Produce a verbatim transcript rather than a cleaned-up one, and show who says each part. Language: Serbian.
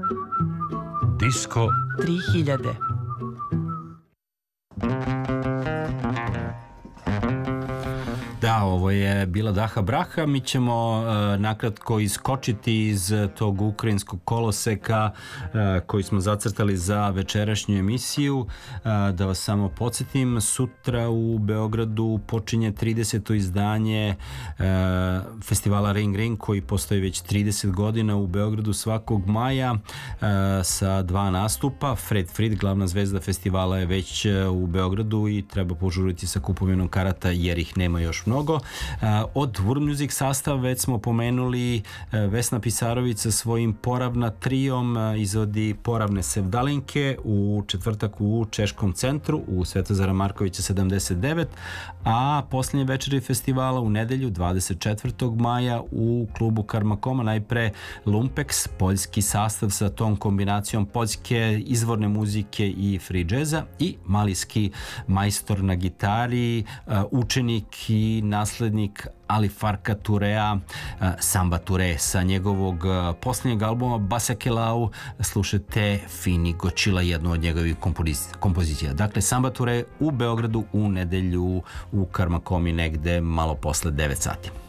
Speaker 1: Disko
Speaker 2: tri hiljade.
Speaker 3: Da, ovo je bila Daha Braha. Mi ćemo uh, nakratko iskočiti iz tog ukrajinskog koloseka uh, koji smo zacrtali za večerašnju emisiju. Uh, da vas samo podsjetim, sutra u Beogradu počinje trideseto izdanje uh, festivala Ring Ring koji postoji već trideset godina u Beogradu svakog maja uh, sa dva nastupa. Fred Fried, glavna zvezda festivala, je već uh, u Beogradu i treba požuriti sa kupovinom karata jer ih nema još mnogo. Od World Music sastav već smo pomenuli Vesna Pisarović sa svojim Poravna trijom izvodi Poravne sevdalinke u četvrtak u Češkom centru u Svetozara Markovića sedamdeset devet, a posljednje večeri festivala u nedelju dvadeset četvrtog maja u klubu Karmakoma najpre Lumpex, poljski sastav sa tom kombinacijom poljske izvorne muzike i free jazza, i malijski majstor na gitari, učenik i naslednik Ali Farka Turea, Samba Ture, sa njegovog posljednjeg albuma Basakelau slušate Fini Gočila, jednu od njegovih kompozicija. Dakle, Samba Ture u Beogradu u nedelju u Karmakomi negde malo posle devet sati.